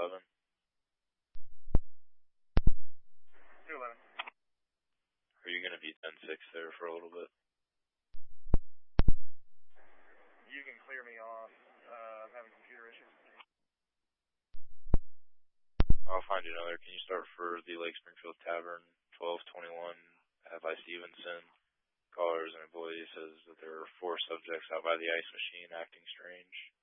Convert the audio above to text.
211. 211. Are you going to be 10-6 there for a little bit? You can clear me off. I'm having computer issues. I'll find you another. Can you start for the Lake Springfield Tavern, 1221, Fi Stevenson? Callers and employee says that there are 4 subjects out by the ice machine acting strange.